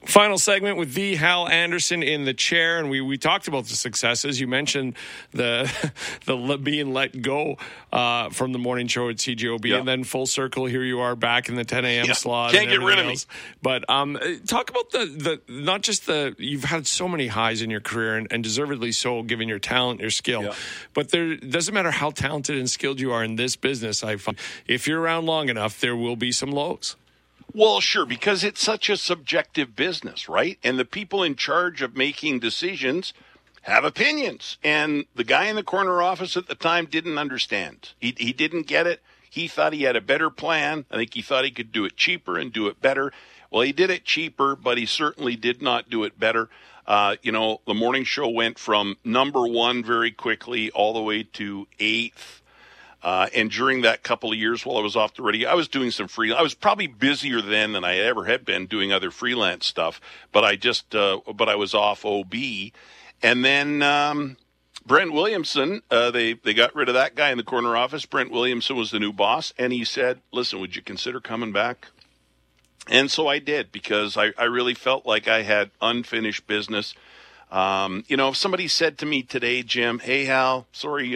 Final segment with the Hal Anderson in the chair, and we talked about the successes. You mentioned the being let go from the morning show at CJOB, and then full circle, here you are back in the 10 a.m. slot. Can't get rid of me. But talk about the not just you've had so many highs in your career, and deservedly so, given your talent, your skill. But there doesn't matter how talented and skilled you are in this business. I find if you're around long enough, there will be some lows. Well, sure, because it's such a subjective business, right? And the people in charge of making decisions have opinions. And the guy in the corner office at the time didn't understand. He didn't get it. He thought he had a better plan. I think he thought he could do it cheaper and do it better. Well, he did it cheaper, but he certainly did not do it better. The morning show went from number one very quickly all the way to 8th. And during that couple of years while I was off the radio, I was doing some freelance. I was probably busier then than I ever had been doing other freelance stuff, but I was off OB. And then Brent Williamson, they got rid of that guy in the corner office. Brent Williamson was the new boss, and he said, listen, would you consider coming back? And so I did, because I really felt like I had unfinished business. If somebody said to me today, Jim, hey, Hal, sorry,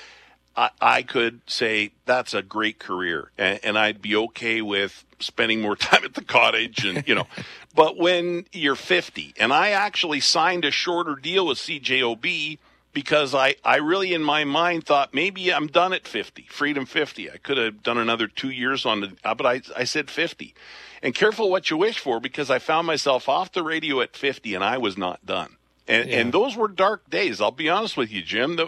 I could say that's a great career, and I'd be okay with spending more time at the cottage, and But when you're 50, and I actually signed a shorter deal with CJOB because I really in my mind thought maybe I'm done at 50, Freedom 50. I could have done another 2 years but I said 50. And careful what you wish for, because I found myself off the radio at 50, and I was not done. And those were dark days. I'll be honest with you, Jim.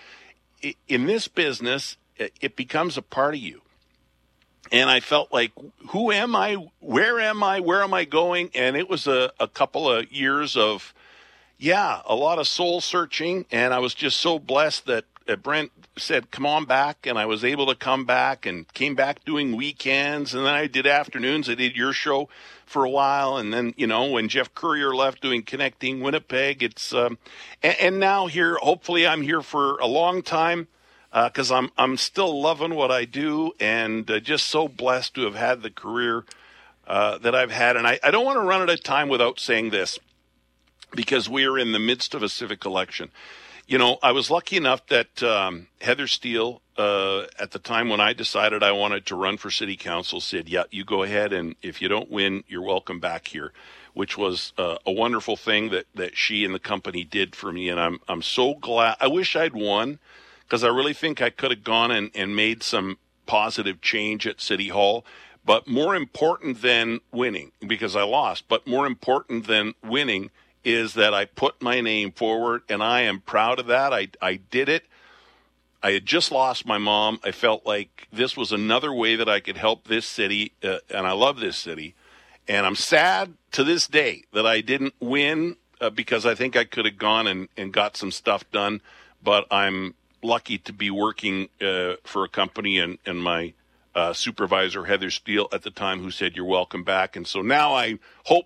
In this business, it becomes a part of you. And I felt like, who am I? Where am I going? And it was a couple of years of, a lot of soul searching. And I was just so blessed that Brent said, come on back. And I was able to come back, and came back doing weekends. And then I did afternoons. I did your show for a while. And then, when Jeff Courier left doing Connecting Winnipeg, it's, and now here, hopefully I'm here for a long time, because I'm still loving what I do, and just so blessed to have had the career that I've had. And I don't want to run out of time without saying this, because we are in the midst of a civic election. I was lucky enough that Heather Steele, at the time when I decided I wanted to run for city council, said, you go ahead, and if you don't win, you're welcome back here, which was a wonderful thing that she and the company did for me. And I'm so glad. I wish I'd won, because I really think I could have gone and made some positive change at City Hall. But more important than winning, because I lost, but more important than winning is that I put my name forward, and I am proud of that. I did it. I had just lost my mom. I felt like this was another way that I could help this city, and I love this city. And I'm sad to this day that I didn't win, because I think I could have gone and got some stuff done. But I'm lucky to be working for a company, and my supervisor, Heather Steele, at the time, who said, you're welcome back. And so now I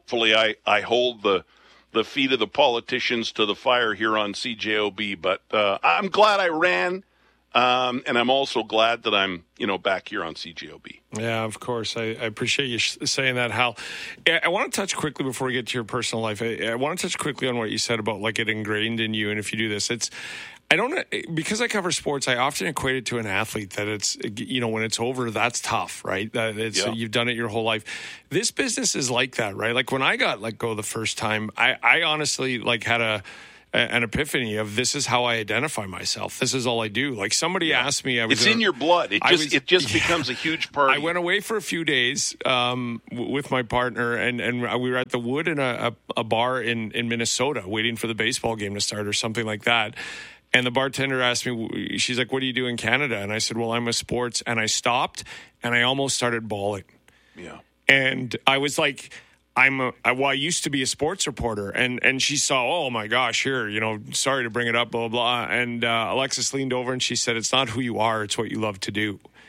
hold the feet of the politicians to the fire here on CJOB. But I'm glad I ran, and I'm also glad that I'm, back here on CJOB. Yeah, of course. I appreciate you saying that, Hal. I want to touch quickly before we get to your personal life. I want to touch quickly on what you said about it ingrained in you. And if you do this, because I cover sports, I often equate it to an athlete, that it's, when it's over, that's tough, right? You've done it your whole life. This business is like that, right? Like when I got let go the first time, I honestly had an epiphany of, this is how I identify myself. This is all I do. Like somebody asked me, it's in your blood. It just becomes a huge part. I went away for a few days with my partner, and we were at the Wood in a bar in Minnesota, waiting for the baseball game to start or something like that. And the bartender asked me, she's like, what do you do in Canada? And I said, well, I'm a sports. And I stopped, and I almost started bawling. Yeah. And I was like, I used to be a sports reporter. And she saw, oh, my gosh, here, sorry to bring it up, blah, blah, blah. And Alexis leaned over, and she said, it's not who you are, it's what you love to do.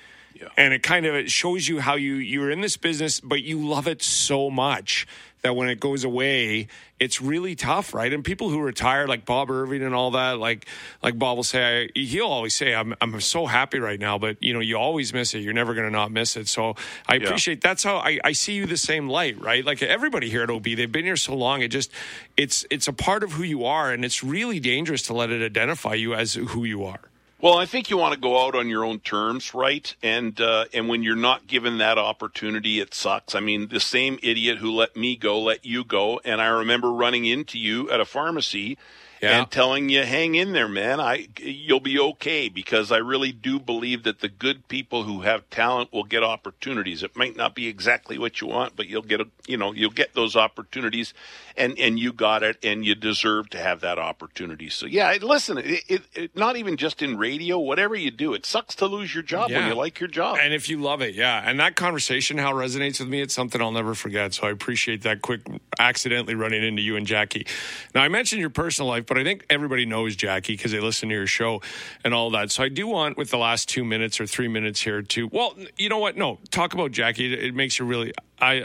And it shows you how you're in this business, but you love it so much that when it goes away, it's really tough, right? And people who retire, like Bob Irving and all that, like Bob will say, he'll always say, I'm so happy right now, but you always miss it. You're never going to not miss it. So I appreciate, that's how I see you the same light, right? Like everybody here at OB, they've been here so long. It's a part of who you are, and it's really dangerous to let it identify you as who you are. Well, I think you want to go out on your own terms, right? And when you're not given that opportunity, it sucks. I mean, the same idiot who let me go, let you go. And I remember running into you at a pharmacy and telling you, hang in there, man. You'll be okay, because I really do believe that the good people who have talent will get opportunities. It might not be exactly what you want, but you'll get those opportunities, and you got it, and you deserve to have that opportunity. So yeah, listen, it not even just in radio, whatever you do, it sucks to lose your job when you like your job. And if you love it, and that conversation, how it resonates with me, it's something I'll never forget. So I appreciate that quick accidentally running into you and Jackie. Now, I mentioned your personal life, but I think everybody knows Jackie because they listen to your show and all that. So I do want, with the last 2 minutes or 3 minutes here, to, you know what? No, talk about Jackie. It makes you really,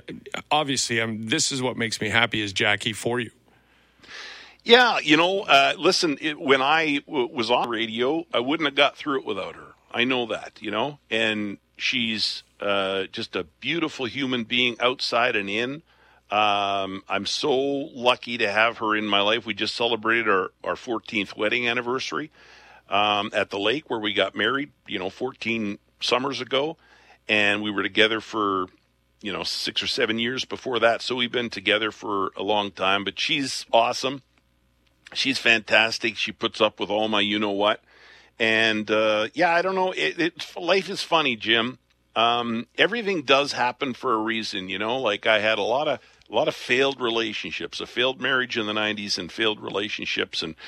this is what makes me happy, is Jackie for you. Yeah, listen, when I was on radio, I wouldn't have got through it without her. I know that, and she's just a beautiful human being outside and in. I'm so lucky to have her in my life. We just celebrated our 14th wedding anniversary at the lake where we got married, 14 summers ago. And we were together for, 6 or 7 years before that. So we've been together for a long time. But she's awesome. She's fantastic. She puts up with all my you-know-what. And, I don't know. Life is funny, Jim. Everything does happen for a reason, Like I had a lot of failed relationships, a failed marriage in the 90s and failed relationships. And,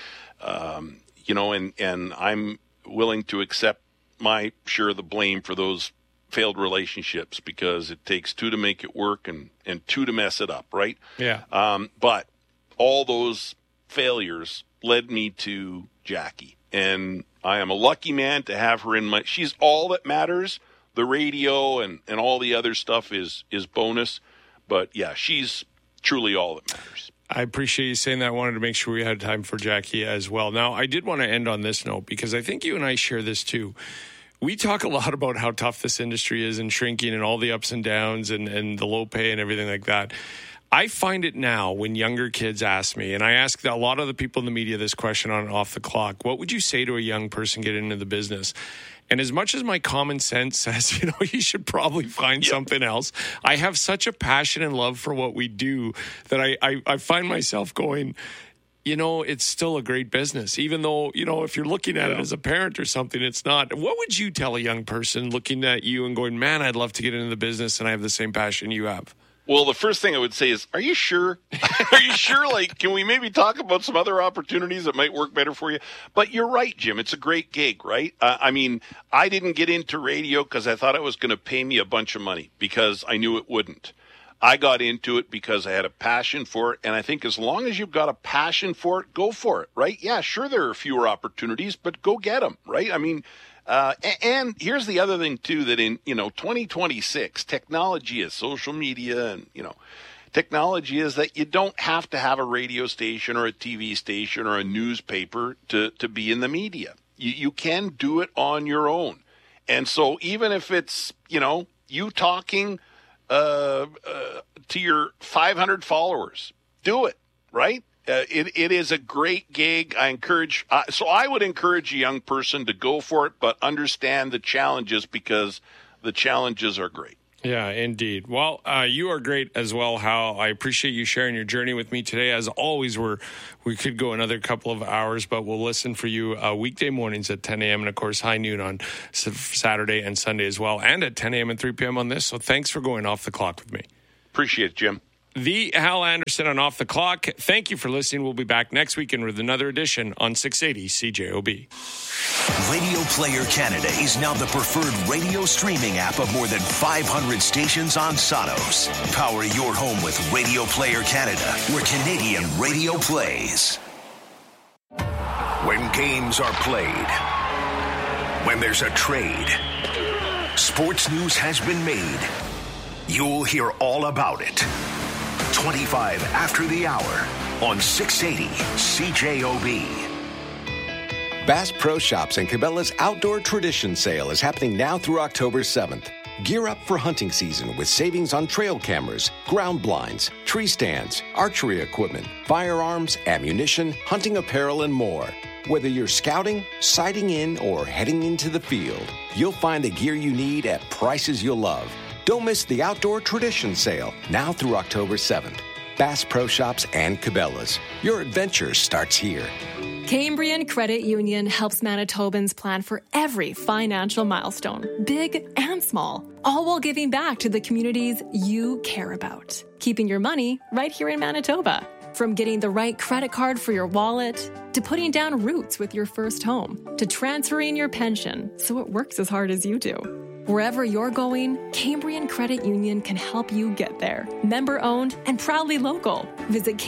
and I'm willing to accept my share of the blame for those failed relationships, because it takes two to make it work and two to mess it up, right? Yeah. But all those failures led me to Jackie, and I am a lucky man to have her in she's all that matters. The radio and all the other stuff is bonus. But yeah, she's truly all that matters. I appreciate you saying that. I wanted to make sure we had time for Jackie as well. Now, I did want to end on this note, because I think you and I share this too. We talk a lot about how tough this industry is and shrinking and all the ups and downs and the low pay and everything like that. I find it now when younger kids ask me, and I ask a lot of the people in the media this question on Off the Clock, what would you say to a young person getting into the business? And as much as my common sense says, you should probably find something else, I have such a passion and love for what we do that I find myself going, it's still a great business, even though, if you're looking at it as a parent or something, it's not. What would you tell a young person looking at you and going, man, I'd love to get into the business and I have the same passion you have? Well, the first thing I would say is, are you sure? Are you sure? Can we maybe talk about some other opportunities that might work better for you? But you're right, Jim. It's a great gig, right? I didn't get into radio because I thought it was going to pay me a bunch of money, because I knew it wouldn't. I got into it because I had a passion for it, and I think as long as you've got a passion for it, go for it, right? Yeah, sure, there are fewer opportunities, but go get them, right? And here's the other thing, too, that in, 2026, technology is social media and, technology is that you don't have to have a radio station or a TV station or a newspaper to be in the media. You can do it on your own. And so even if it's, you talking to your 500 followers, do it, right? It is a great gig. I would encourage a young person to go for it, but understand the challenges, because the challenges are great. Yeah, indeed. Well, you are great as well, Hal. I appreciate you sharing your journey with me today. As always, we could go another couple of hours, but we'll listen for you weekday mornings at 10 a.m. and, of course, high noon on Saturday and Sunday as well, and at 10 a.m. and 3 p.m. on this. So thanks for going off the clock with me. Appreciate it, Jim. The Hal Anderson on Off the Clock. Thank you for listening. We'll be back next weekend with another edition on 680 CJOB. Radio Player Canada is now the preferred radio streaming app of more than 500 stations on Sonos. Power your home with Radio Player Canada, where Canadian radio plays. When games are played, when there's a trade, sports news has been made, you'll hear all about it. 25 after the hour on 680 CJOB. Bass Pro Shops and Cabela's Outdoor Tradition Sale is happening now through October 7th. Gear up for hunting season with savings on trail cameras, ground blinds, tree stands, archery equipment, firearms, ammunition, hunting apparel, and more. Whether you're scouting, sighting in, or heading into the field, you'll find the gear you need at prices you'll love. Don't miss the Outdoor Tradition Sale now through October 7th. Bass Pro Shops and Cabela's. Your adventure starts here. Cambrian Credit Union helps Manitobans plan for every financial milestone, big and small, all while giving back to the communities you care about. Keeping your money right here in Manitoba. From getting the right credit card for your wallet, to putting down roots with your first home, to transferring your pension so it works as hard as you do. Wherever you're going, Cambrian Credit Union can help you get there. Member-owned and proudly local. Visit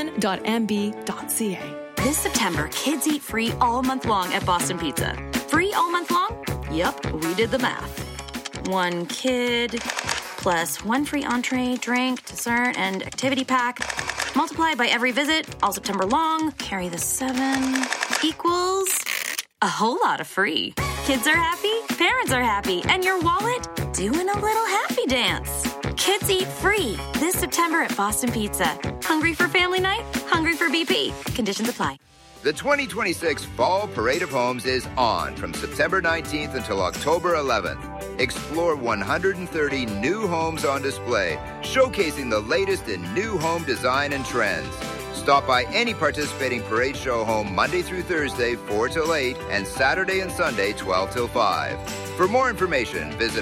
cambrian.mb.ca. This September, kids eat free all month long at Boston Pizza. Free all month long? Yep, we did the math. One kid plus one free entree, drink, dessert, and activity pack. Multiply by every visit, all September long. Carry the 7 equals a whole lot of free. Kids are happy, parents are happy, and your wallet doing a little happy dance. Kids eat free this September at Boston Pizza. Hungry for family night? Hungry for BP. Conditions apply. The 2026 Fall Parade of Homes is on from September 19th until October 11th. Explore 130 new homes on display, showcasing the latest in new home design and trends. Stop by any participating parade show home Monday through Thursday, 4 till 8, and Saturday and Sunday, 12 till 5. For more information, visit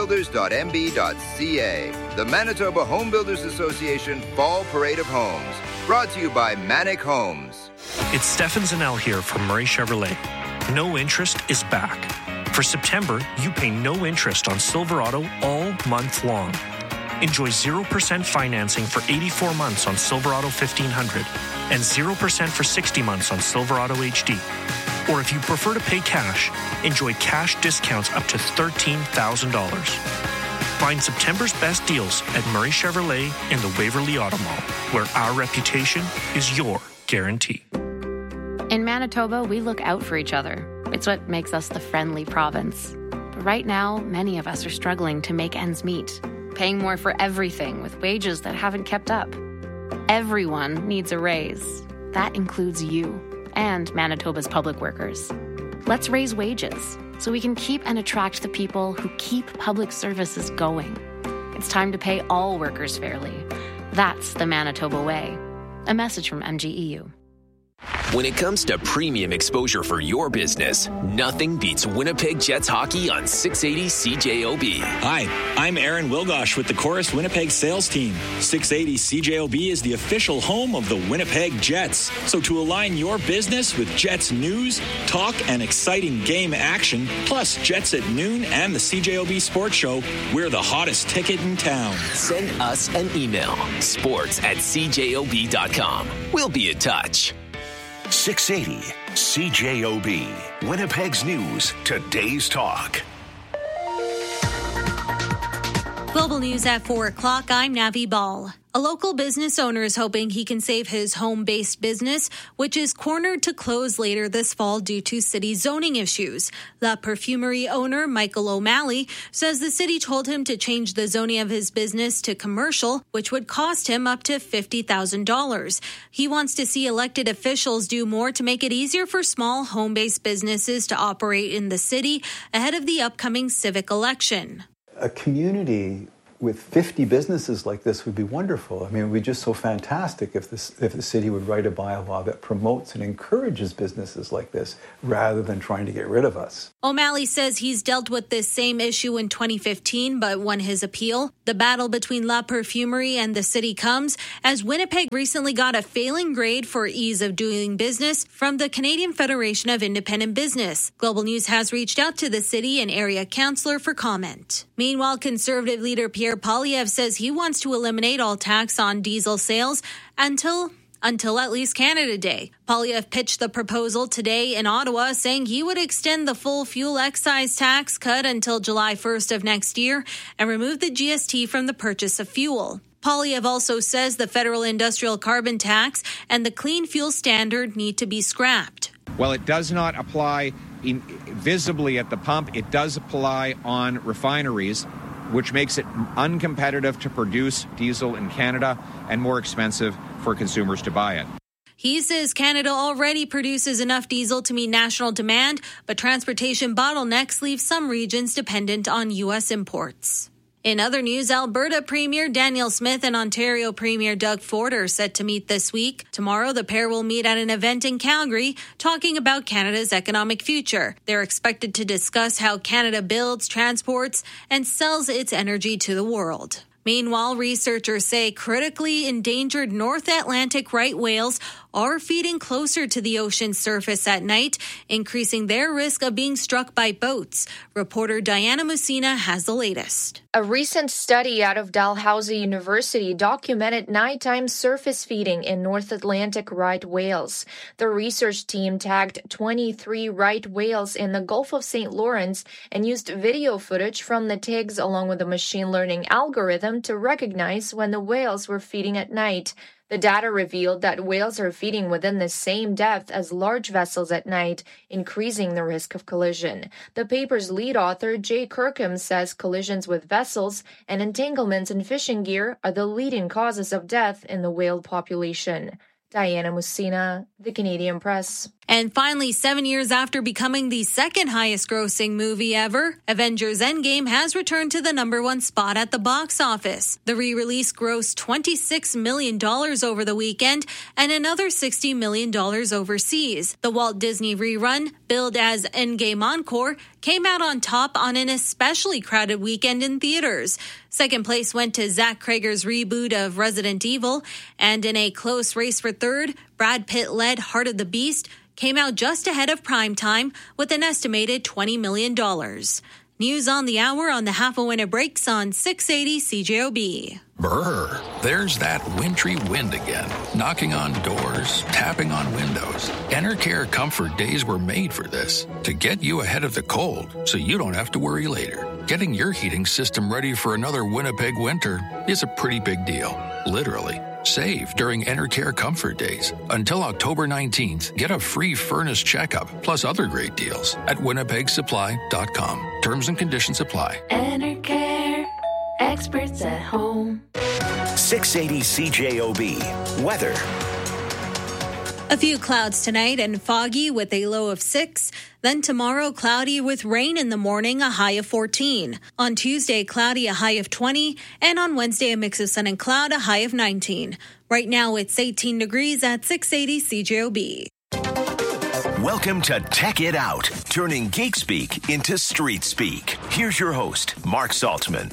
homebuilders.mb.ca. The Manitoba Home Builders Association Fall Parade of Homes. Brought to you by Manic Homes. It's Stefan Zanel here from Murray Chevrolet. No interest is back. For September, you pay no interest on Silverado all month long. Enjoy 0% financing for 84 months on Silverado 1500 and 0% for 60 months on Silverado HD. Or if you prefer to pay cash, enjoy cash discounts up to $13,000. Find September's best deals at Murray Chevrolet in the Waverly Auto Mall, where our reputation is your guarantee. In Manitoba, we look out for each other. It's what makes us the friendly province. But right now, many of us are struggling to make ends meet, paying more for everything with wages that haven't kept up. Everyone needs a raise. That includes you and Manitoba's public workers. Let's raise wages so we can keep and attract the people who keep public services going. It's time to pay all workers fairly. That's the Manitoba way. A message from MGEU. When it comes to premium exposure for your business, nothing beats Winnipeg Jets hockey on 680 CJOB. Hi, I'm Aaron Wilgosh with the Chorus Winnipeg sales team. 680 CJOB is the official home of the Winnipeg Jets. So to align your business with Jets news, talk, and exciting game action, plus Jets at noon and the CJOB Sports Show, we're the hottest ticket in town. Send us an email, sports@cjob.com. We'll be in touch. 680 CJOB. Winnipeg's news, today's talk. Global News at 4 o'clock. I'm Navi Ball. A local business owner is hoping he can save his home-based business, which is cornered to close later this fall due to city zoning issues. The perfumery owner, Michael O'Malley, says the city told him to change the zoning of his business to commercial, which would cost him up to $50,000. He wants to see elected officials do more to make it easier for small home-based businesses to operate in the city ahead of the upcoming civic election. A community with 50 businesses like this would be wonderful. I mean, it would be just so fantastic if the city would write a bylaw that promotes and encourages businesses like this rather than trying to get rid of us. O'Malley says he's dealt with this same issue in 2015 but won his appeal. The battle between La Perfumerie and the city comes as Winnipeg recently got a failing grade for ease of doing business from the Canadian Federation of Independent Business. Global News has reached out to the city and area councillor for comment. Meanwhile, Conservative leader Pierre Poilievre says he wants to eliminate all tax on diesel sales until until at least Canada Day. Poilievre pitched the proposal today in Ottawa, saying he would extend the full fuel excise tax cut until July 1st of next year and remove the GST from the purchase of fuel. Poilievre also says the federal industrial carbon tax and the clean fuel standard need to be scrapped. While it does not apply visibly at the pump, it does apply on refineries, which makes it uncompetitive to produce diesel in Canada and more expensive for consumers to buy it. He says Canada already produces enough diesel to meet national demand, but transportation bottlenecks leave some regions dependent on U.S. imports. In other news, Alberta Premier Danielle Smith and Ontario Premier Doug Ford are set to meet this week. Tomorrow, the pair will meet at an event in Calgary talking about Canada's economic future. They're expected to discuss how Canada builds, transports, and sells its energy to the world. Meanwhile, researchers say critically endangered North Atlantic right whales are feeding closer to the ocean's surface at night, increasing their risk of being struck by boats. Reporter Diana Musina has the latest. A recent study out of Dalhousie University documented nighttime surface feeding in North Atlantic right whales. The research team tagged 23 right whales in the Gulf of St. Lawrence and used video footage from the tags along with a machine learning algorithm to recognize when the whales were feeding at night. The data revealed that whales are feeding within the same depth as large vessels at night, increasing the risk of collision. The paper's lead author, Jay Kirkham, says collisions with vessels and entanglements in fishing gear are the leading causes of death in the whale population. Diana Musina, The Canadian Press. And finally, 7 years after becoming the second highest grossing movie ever, Avengers Endgame has returned to the #1 spot at the box office. The re-release grossed $26 million over the weekend and another $60 million overseas. The Walt Disney rerun, billed as Endgame Encore, came out on top on an especially crowded weekend in theaters. Second place went to Zach Cregger's reboot of Resident Evil, and in a close race for third, Brad Pitt-led Heart of the Beast came out just ahead of prime time with an estimated $20 million. News on the hour on the Half a Winner Breaks on 680 CJOB. Brr, there's that wintry wind again, knocking on doors, tapping on windows. Enercare Comfort Days were made for this, to get you ahead of the cold so you don't have to worry later. Getting your heating system ready for another Winnipeg winter is a pretty big deal, literally. Save during Enercare Comfort Days. Until October 19th, get a free furnace checkup, plus other great deals at winnipegsupply.com. Terms and conditions apply. Enercare, experts at home. 680 CJOB. Weather. A few clouds tonight and foggy with a low of 6. Then tomorrow, cloudy with rain in the morning, a high of 14. On Tuesday, cloudy, a high of 20. And on Wednesday, a mix of sun and cloud, a high of 19. Right now, it's 18 degrees at 680 CJOB. Welcome to Tech It Out, turning geek speak into street speak. Here's your host, Mark Saltzman.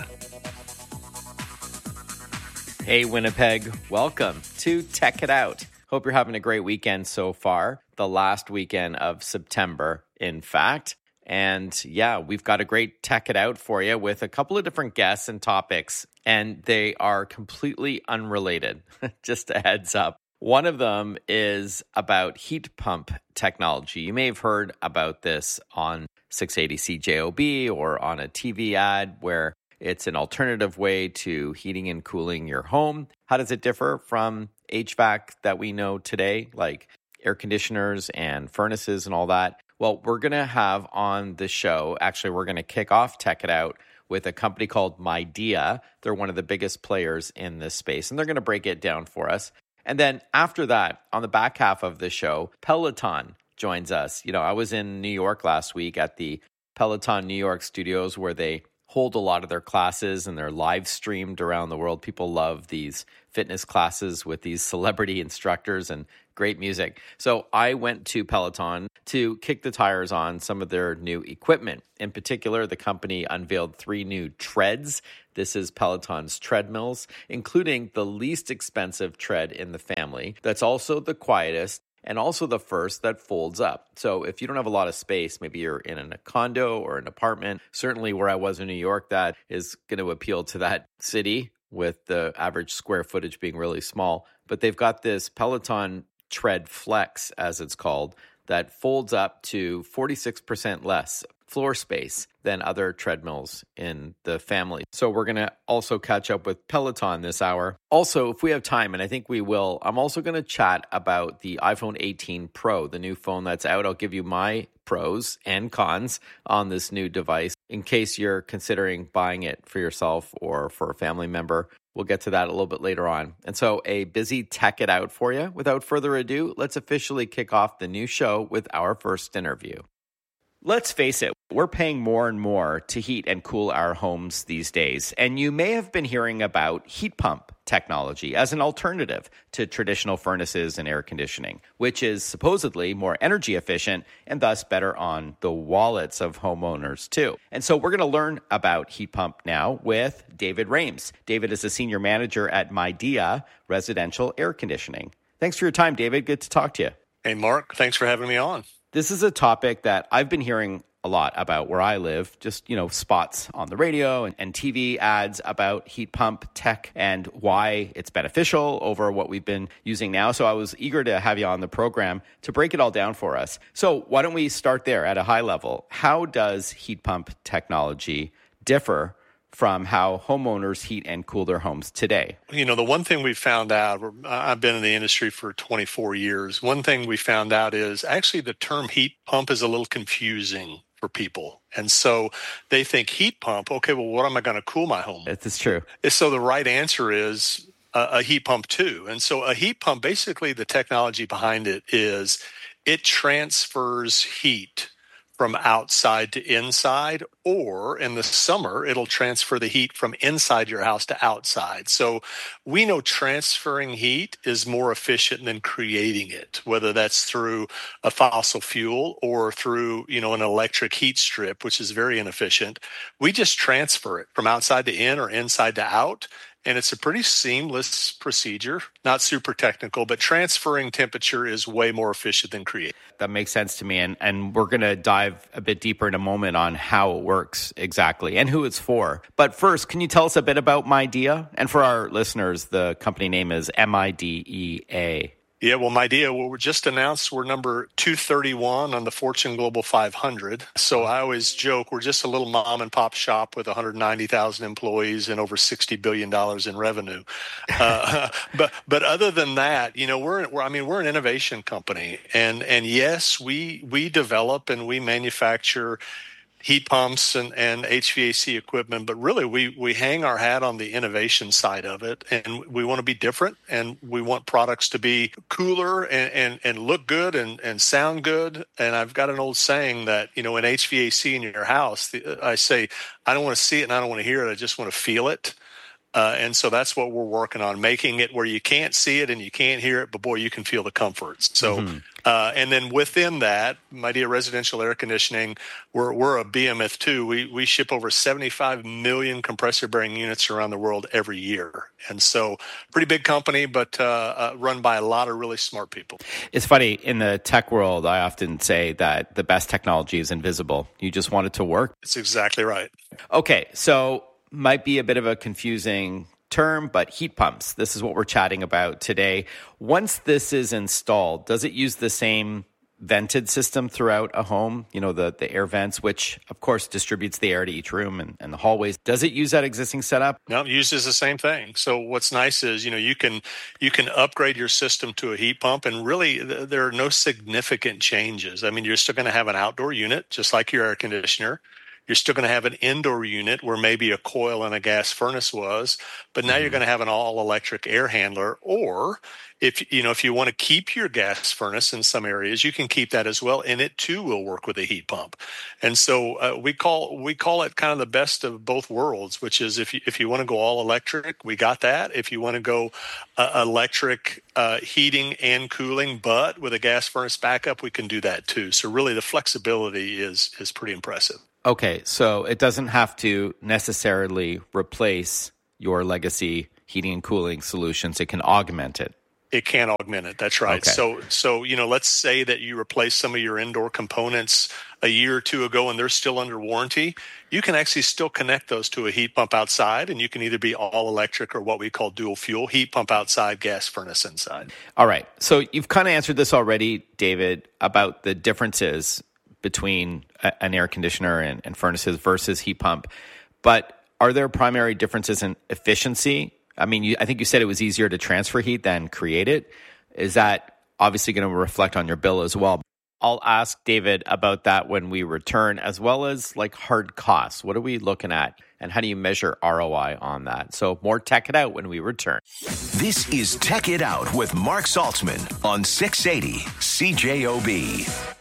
Hey, Winnipeg. Welcome to Tech It Out. Hope you're having a great weekend so far. The last weekend of September, in fact. And yeah, we've got a great Tech It Out for you with a couple of different guests and topics, and they are completely unrelated. Just a heads up. One of them is about heat pump technology. You may have heard about this on 680 CJOB or on a TV ad where it's an alternative way to heating and cooling your home. How does it differ from HVAC that we know today, like air conditioners and furnaces and all that? Well, we're going to have on the show, actually, we're going to kick off Tech It Out with a company called Midea. They're one of the biggest players in this space, and they're going to break it down for us. And then after that, on the back half of the show, Peloton joins us. You know, I was in New York last week at the Peloton New York studios where they hold a lot of their classes and they're live streamed around the world. People love these fitness classes with these celebrity instructors and great music. So I went to Peloton to kick the tires on some of their new equipment. In particular, the company unveiled 3 new treads. This is Peloton's treadmills, including the least expensive tread in the family. That's also the quietest and also the first that folds up. So if you don't have a lot of space, maybe you're in a condo or an apartment, certainly where I was in New York, that is going to appeal to that city with the average square footage being really small. But they've got this Peloton Tread Flex, as it's called, that folds up to 46% less floor space than other treadmills in the family. So we're going to also catch up with Peloton this hour. Also, if we have time, and I think we will, I'm also going to chat about the iPhone 18 Pro, the new phone that's out. I'll give you my pros and cons on this new device in case you're considering buying it for yourself or for a family member. We'll get to that a little bit later on. And so a busy tech it out for you. Without further ado, let's officially kick off the new show with our first interview. Let's face it, we're paying more and more to heat and cool our homes these days. And you may have been hearing about heat pump technology as an alternative to traditional furnaces and air conditioning, which is supposedly more energy efficient and thus better on the wallets of homeowners too. And so we're going to learn about heat pump now with David Rames. David is a senior manager at Midea Residential Air Conditioning. Thanks for your time, David. Good to talk to you. Hey, Mark. Thanks for having me on. This is a topic that I've been hearing a lot about where I live, just, spots on the radio and TV ads about heat pump tech and why it's beneficial over what we've been using now. So I was eager to have you on the program to break it all down for us. So why don't we start there at a high level? How does heat pump technology differ from how homeowners heat and cool their homes today? The one thing we found out, I've been in the industry for 24 years. One thing we found out is actually the term heat pump is a little confusing for people. And so they think heat pump, okay, well, what am I going to cool my home? That's true. So the right answer is a heat pump too. And so a heat pump, basically the technology behind it is it transfers heat from outside to inside, or in the summer, it'll transfer the heat from inside your house to outside. So we know transferring heat is more efficient than creating it, whether that's through a fossil fuel or through, an electric heat strip, which is very inefficient. We just transfer it from outside to in or inside to out. And it's a pretty seamless procedure, not super technical, but transferring temperature is way more efficient than creating. That makes sense to me. And we're going to dive a bit deeper in a moment on how it works exactly and who it's for. But first, can you tell us a bit about Midea? And for our listeners, the company name is Midea. Yeah, well, Midea, we just announced we're number 231 on the Fortune Global 500. So I always joke we're just a little mom and pop shop with 190,000 employees and over $60 billion in revenue. But other than that, we're an innovation company, and yes, we develop and we manufacture heat pumps and HVAC equipment, but really we hang our hat on the innovation side of it, and we want to be different, and we want products to be cooler and look good and sound good. And I've got an old saying that, in HVAC in your house, I say, I don't want to see it and I don't want to hear it, I just want to feel it. And so that's what we're working on, making it where you can't see it and you can't hear it, but boy, you can feel the comforts. So, and then within that, Midea Residential Air Conditioning, we're a BMF too. We ship over 75 million compressor bearing units around the world every year. And so pretty big company, but run by a lot of really smart people. It's funny, in the tech world, I often say that the best technology is invisible. You just want it to work. It's exactly right. Okay, so might be a bit of a confusing term, but heat pumps, this is what we're chatting about today. Once this is installed, does it use the same vented system throughout a home? The air vents, which of course distributes the air to each room and the hallways. Does it use that existing setup? No, it uses the same thing. So what's nice is, you can upgrade your system to a heat pump, and really there are no significant changes. I mean, you're still going to have an outdoor unit, just like your air conditioner. You're still going to have an indoor unit where maybe a coil and a gas furnace was, but now you're going to have an all-electric air handler. Or if you want to keep your gas furnace in some areas, you can keep that as well, and it too will work with a heat pump. And so we call it kind of the best of both worlds, which is if you want to go all electric, we got that. If you want to go electric heating and cooling, but with a gas furnace backup, we can do that too. So really, the flexibility is pretty impressive. Okay, so it doesn't have to necessarily replace your legacy heating and cooling solutions. It can augment it. It can't augment it. That's right. Okay. So let's say that you replace some of your indoor components a year or two ago and they're still under warranty. You can actually still connect those to a heat pump outside, and you can either be all electric or what we call dual fuel, heat pump outside, gas furnace inside. All right. So you've kind of answered this already, David, about the differences between an air conditioner and furnaces versus heat pump. But are there primary differences in efficiency? I mean, I think you said it was easier to transfer heat than create it. Is that obviously going to reflect on your bill as well? I'll ask David about that when we return, as well as like hard costs. What are we looking at, and how do you measure ROI on that? So more Tech It Out when we return. This is Tech It Out with Mark Saltzman on 680 CJOB.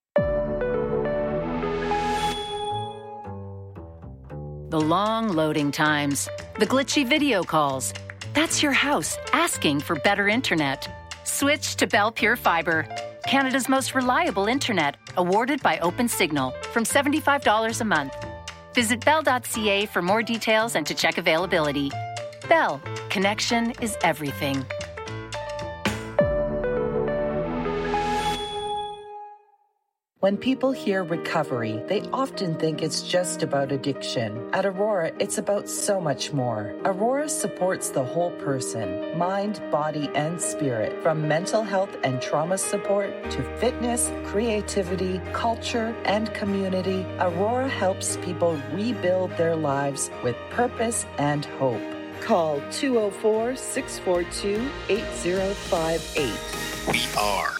The long loading times, the glitchy video calls. That's your house asking for better internet. Switch to Bell Pure Fiber, Canada's most reliable internet, awarded by OpenSignal, from $75 a month. Visit bell.ca for more details and to check availability. Bell, connection is everything. When people hear recovery, they often think it's just about addiction. At Aurora, it's about so much more. Aurora supports the whole person, mind, body, and spirit. From mental health and trauma support to fitness, creativity, culture, and community, Aurora helps people rebuild their lives with purpose and hope. Call 204-642-8058. We are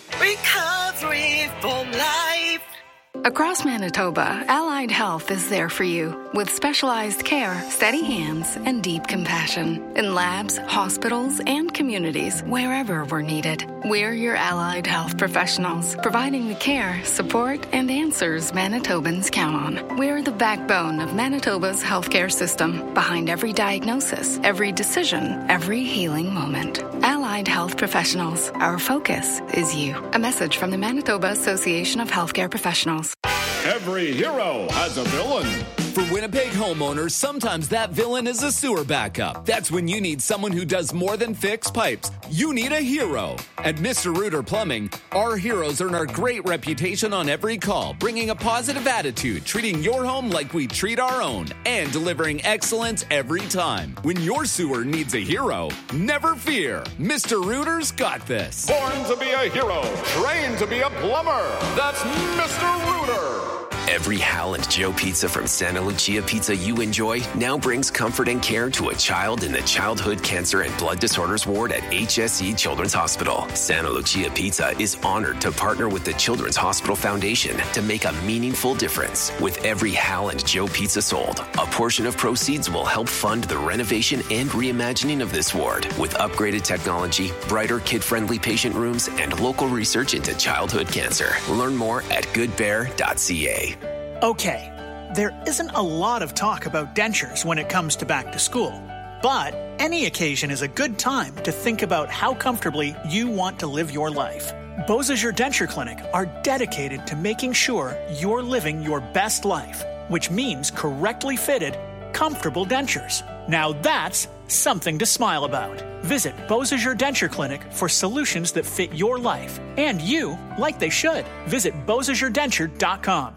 Recovery for Life. Across Manitoba, Allied Health is there for you with specialized care, steady hands, and deep compassion in labs, hospitals, and communities wherever we're needed. We're your Allied Health professionals, providing the care, support, and answers Manitobans count on. We're the backbone of Manitoba's healthcare system, behind every diagnosis, every decision, every healing moment. Allied Health Professionals, our focus is you. A message from the Manitoba Association of Healthcare Professionals. Every hero has a villain. For Winnipeg homeowners, sometimes that villain is a sewer backup. That's when you need someone who does more than fix pipes. You need a hero. At Mr. Reuter Plumbing, our heroes earn our great reputation on every call, bringing a positive attitude, treating your home like we treat our own, and delivering excellence every time. When your sewer needs a hero, never fear. Mr. Reuter's got this. Born to be a hero, trained to be a plumber. That's Mr. Reuter. Every Hal and Joe pizza from Santa Lucia Pizza you enjoy now brings comfort and care to a child in the Childhood Cancer and Blood Disorders Ward at HSE Children's Hospital. Santa Lucia Pizza is honored to partner with the Children's Hospital Foundation to make a meaningful difference. With every Hal and Joe pizza sold, a portion of proceeds will help fund the renovation and reimagining of this ward with upgraded technology, brighter kid-friendly patient rooms, and local research into childhood cancer. Learn more at goodbear.ca. Okay, there isn't a lot of talk about dentures when it comes to back to school, but any occasion is a good time to think about how comfortably you want to live your life. Beausejour Denture Clinic are dedicated to making sure you're living your best life, which means correctly fitted, comfortable dentures. Now that's something to smile about. Visit Beausejour Denture Clinic for solutions that fit your life and you like they should. Visit BeausejourDenture.com.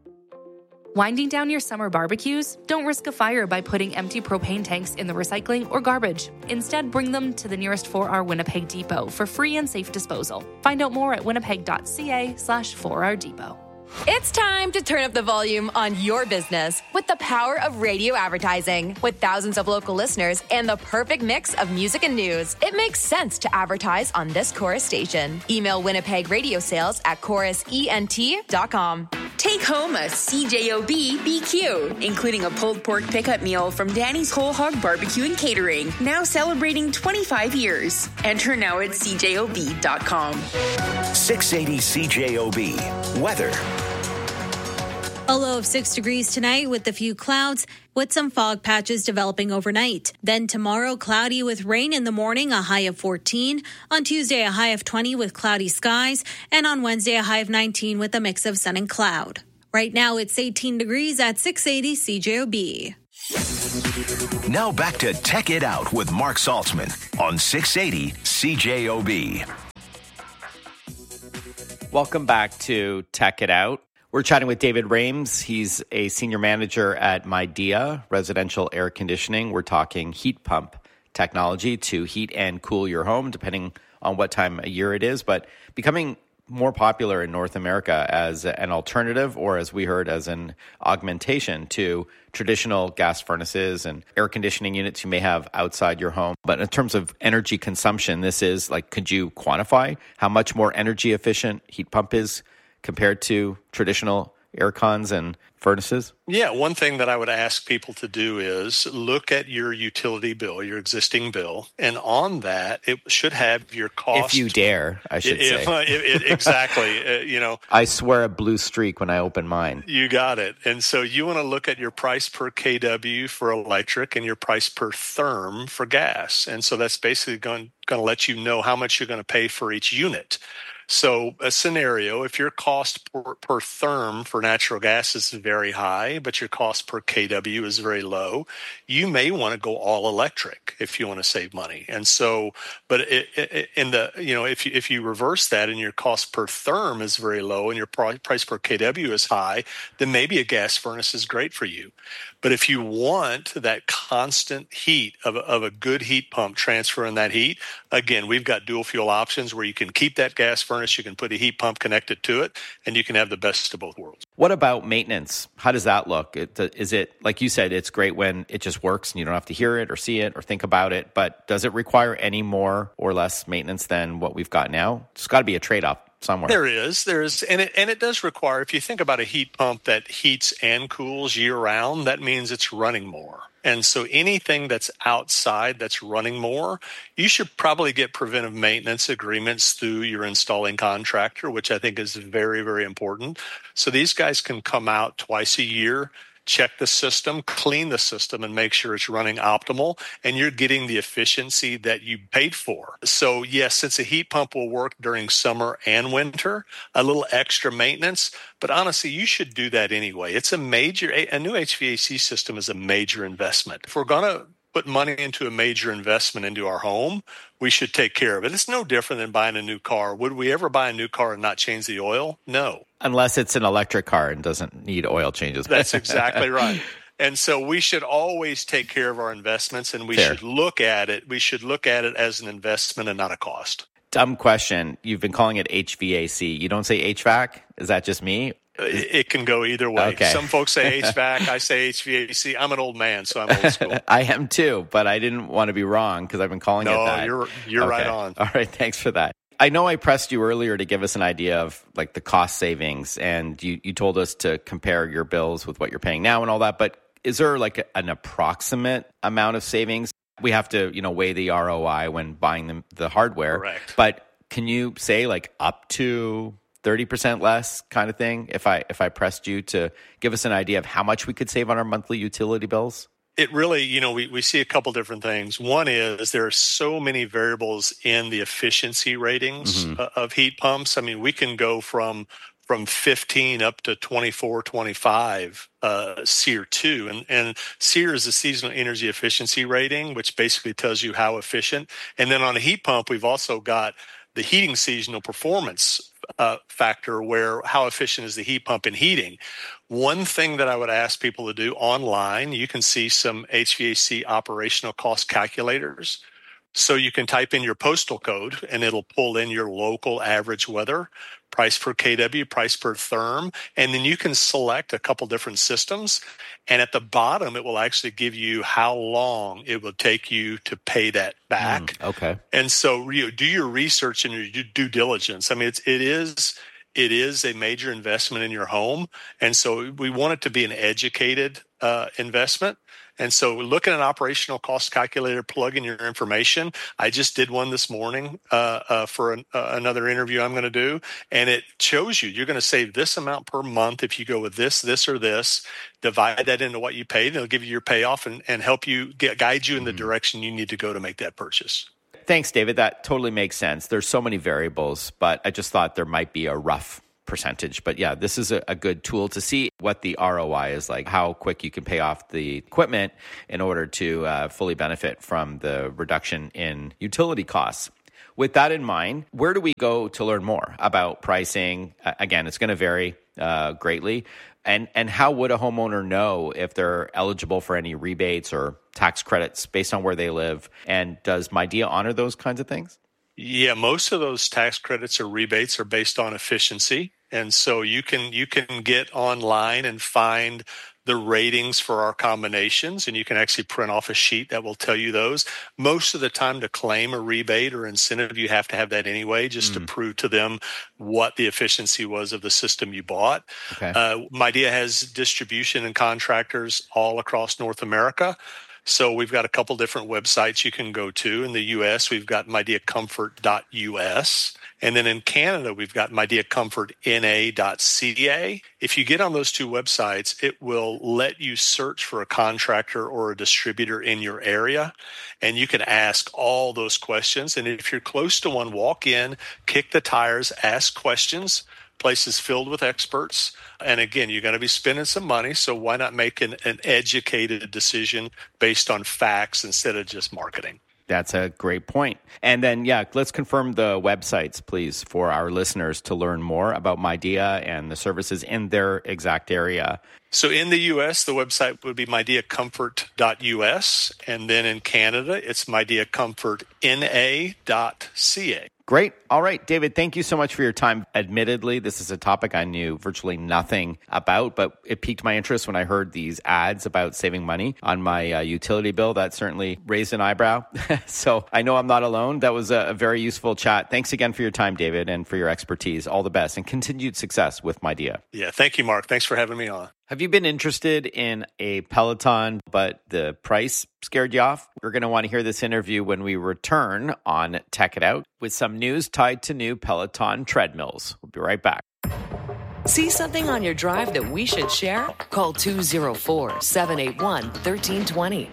Winding down your summer barbecues? Don't risk a fire by putting empty propane tanks in the recycling or garbage. Instead, bring them to the nearest 4R Winnipeg depot for free and safe disposal. Find out more at winnipeg.ca/4R depot. It's time to turn up the volume on your business with the power of radio advertising. With thousands of local listeners and the perfect mix of music and news, it makes sense to advertise on this Chorus station. Email Winnipeg Radio Sales at chorusent.com. Take home a CJOB BQ, including a pulled pork pickup meal from Danny's Whole Hog Barbecue and Catering, now celebrating 25 years. Enter now at CJOB.com. 680 CJOB. Weather. A low of 6 degrees tonight with a few clouds, with some fog patches developing overnight. Then tomorrow, cloudy with rain in the morning, a high of 14. On Tuesday, a high of 20 with cloudy skies. And on Wednesday, a high of 19 with a mix of sun and cloud. Right now, it's 18 degrees at 680 CJOB. Now back to Tech It Out with Mark Saltzman on 680 CJOB. Welcome back to Tech It Out. We're chatting with David Rames. He's a senior manager at Midea Residential Air Conditioning. We're talking heat pump technology to heat and cool your home, depending on what time of year it is, but becoming more popular in North America as an alternative, or as we heard, as an augmentation to traditional gas furnaces and air conditioning units you may have outside your home. But in terms of energy consumption, this is like, could you quantify how much more energy efficient heat pump is compared to traditional air cons and furnaces? Yeah, one thing that I would ask people to do is look at your utility bill, your existing bill, and on that, it should have your cost. If you dare, I should say. Exactly. I swear a blue streak when I open mine. You got it. And so you want to look at your price per kW for electric and your price per therm for gas. And so that's basically going to let you know how much you're going to pay for each unit. So a scenario, if your cost per therm for natural gas is very high, but your cost per kW is very low, you may want to go all electric if you want to save money. And so, but if you reverse that and your cost per therm is very low and your price per kW is high, then maybe a gas furnace is great for you. But if you want that constant heat of a good heat pump transferring that heat, again, we've got dual fuel options where you can keep that gas furnace, you can put a heat pump connected to it, and you can have the best of both worlds. What about maintenance? How does that look? Is it, like you said, it's great when it just works and you don't have to hear it or see it or think about it, but does it require any more or less maintenance than what we've got now? It's got to be a trade-off somewhere. There is, and it does require, if you think about a heat pump that heats and cools year-round, that means it's running more. And so anything that's outside that's running more, you should probably get preventive maintenance agreements through your installing contractor, which I think is very, very important. So these guys can come out twice a year, check the system, clean the system, and make sure it's running optimal, and you're getting the efficiency that you paid for. So yes, since a heat pump will work during summer and winter, a little extra maintenance, but honestly, you should do that anyway. It's a new HVAC system is a major investment. If we're going to put money into a major investment into our home, we should take care of it. It's no different than buying a new car. Would we ever buy a new car and not change the oil? No. Unless it's an electric car and doesn't need oil changes. That's exactly right. And so we should always take care of our investments, and we should look at it. We should look at it as an investment and not a cost. Dumb question. You've been calling it HVAC. You don't say HVAC? Is that just me? It can go either way. Okay. Some folks say HVAC. I say HVAC. I'm an old man, so I'm old school. I am too, but I didn't want to be wrong because I've been calling it that. No, you're okay. right on. All right, thanks for that. I know I pressed you earlier to give us an idea of like the cost savings, and you told us to compare your bills with what you're paying now and all that, but is there like an approximate amount of savings? We have to, weigh the ROI when buying the hardware. Correct. But can you say like up to 30% less kind of thing if I pressed you to give us an idea of how much we could save on our monthly utility bills? It really, we see a couple different things. One is there are so many variables in the efficiency ratings of heat pumps. I mean, we can go from 15 up to 24, 25 SEER 2. And SEER is the Seasonal Energy Efficiency Rating, which basically tells you how efficient. And then on a heat pump, we've also got the heating seasonal performance factor, where how efficient is the heat pump in heating. One thing that I would ask people to do online, you can see some HVAC operational cost calculators. So you can type in your postal code and it'll pull in your local average weather, price per kW, price per therm, and then you can select a couple different systems. And at the bottom, it will actually give you how long it will take you to pay that back. Okay. And so do your research and your due diligence. I mean, it is a major investment in your home. And so we want it to be an educated investment. And so look at an operational cost calculator, plug in your information. I just did one this morning for another interview I'm going to do. And it shows you're going to save this amount per month if you go with this, or this. Divide that into what you paid, and it'll give you your payoff and help you guide you in the direction you need to go to make that purchase. Thanks, David. That totally makes sense. There's so many variables, but I just thought there might be a rough percentage. But yeah, this is a good tool to see what the ROI is like, how quick you can pay off the equipment in order to fully benefit from the reduction in utility costs. With that in mind, where do we go to learn more about pricing? Again, it's going to vary greatly. And how would a homeowner know if they're eligible for any rebates or tax credits based on where they live? And does MyDia honor those kinds of things? Yeah, most of those tax credits or rebates are based on efficiency. And so you can get online and find the ratings for our combinations, and you can actually print off a sheet that will tell you those. Most of the time, to claim a rebate or incentive, you have to have that anyway, just to prove to them what the efficiency was of the system you bought. Okay. MyDia has distribution and contractors all across North America. So we've got a couple different websites you can go to. In the U.S., we've got MyDiaComfort.us. And then in Canada, we've got MyDiaComfortNA.ca. If you get on those two websites, it will let you search for a contractor or a distributor in your area, and you can ask all those questions. And if you're close to one, walk in, kick the tires, ask questions. Place is filled with experts. And again, you're going to be spending some money, so why not make an educated decision based on facts instead of just marketing? That's a great point. And then, yeah, let's confirm the websites, please, for our listeners to learn more about MyDia and the services in their exact area. So in the U.S., the website would be MyDiaComfort.us. And then in Canada, it's MyDiaComfortNA.ca. Great. All right, David, thank you so much for your time. Admittedly, this is a topic I knew virtually nothing about, but it piqued my interest when I heard these ads about saving money on my utility bill. That certainly raised an eyebrow. So I know I'm not alone. That was a very useful chat. Thanks again for your time, David, and for your expertise. All the best and continued success with MyDia. Yeah, thank you, Mark. Thanks for having me on. Have you been interested in a Peloton, but the price scared you off? We're going to want to hear this interview when we return on Tech It Out with some news tied to new Peloton treadmills. We'll be right back. See something on your drive that we should share? Call 204-781-1320.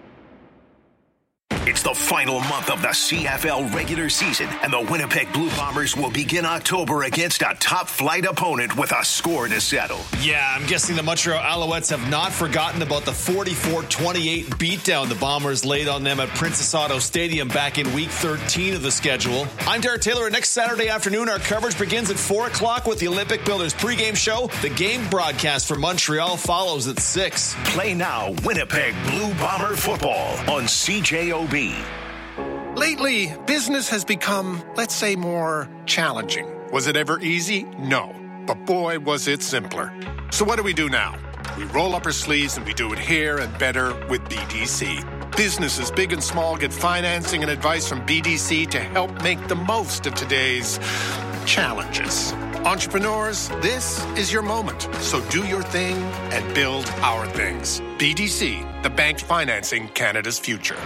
It's the final month of the CFL regular season, and the Winnipeg Blue Bombers will begin October against a top-flight opponent with a score to settle. Yeah, I'm guessing the Montreal Alouettes have not forgotten about the 44-28 beatdown the Bombers laid on them at Princess Auto Stadium back in Week 13 of the schedule. I'm Derek Taylor, and next Saturday afternoon, our coverage begins at 4 o'clock with the Olympic Builders pregame show. The game broadcast for Montreal follows at 6. Play now Winnipeg Blue Bomber football on CJOB. Lately, business has become, let's say, more challenging. Was it ever easy? No. But boy, was it simpler. So what do we do now? We roll up our sleeves and we do it here and better with BDC. Businesses big and small get financing and advice from BDC to help make the most of today's challenges. Entrepreneurs, this is your moment. So do your thing and build our things. BDC, the bank financing Canada's future.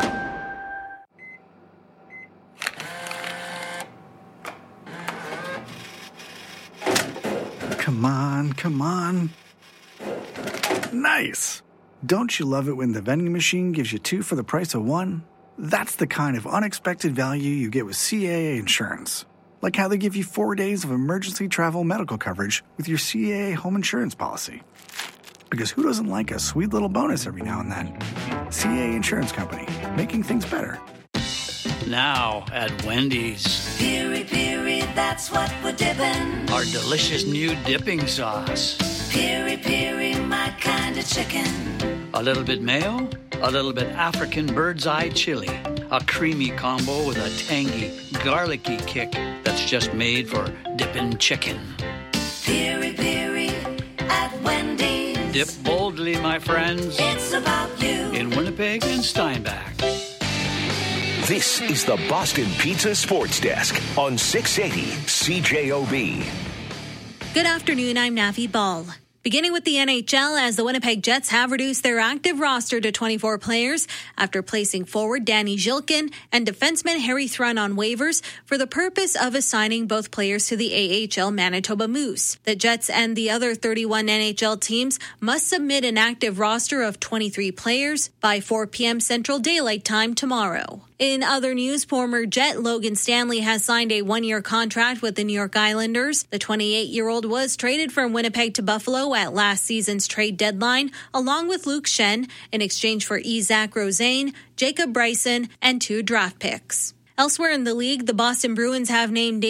Come on, come on. Nice. Don't you love it when the vending machine gives you 2 for the price of 1? That's the kind of unexpected value you get with CAA Insurance. Like how they give you 4 days of emergency travel medical coverage with your CAA home insurance policy. Because who doesn't like a sweet little bonus every now and then? CAA Insurance Company, making things better. Now at Wendy's. Piri Piri, that's what we're dipping. Our delicious new dipping sauce. Piri Piri, my kind of chicken. A little bit mayo, a little bit African bird's eye chili. A creamy combo with a tangy, garlicky kick that's just made for dipping chicken. Piri Piri at Wendy's. Dip boldly, my friends. It's about you. In Winnipeg and Steinbach. This is the Boston Pizza Sports Desk on 680 CJOB. Good afternoon, I'm Navi Ball. Beginning with the NHL, as the Winnipeg Jets have reduced their active roster to 24 players after placing forward Danny Zhilkin and defenseman Harry Thrun on waivers for the purpose of assigning both players to the AHL Manitoba Moose. The Jets and the other 31 NHL teams must submit an active roster of 23 players by 4 p.m. Central Daylight Time tomorrow. In other news, former Jet Logan Stanley has signed a one-year contract with the New York Islanders. The 28-year-old was traded from Winnipeg to Buffalo at last season's trade deadline, along with Luke Shen, in exchange for Isaac Rosane, Jacob Bryson, and 2 draft picks. Elsewhere in the league, the Boston Bruins have named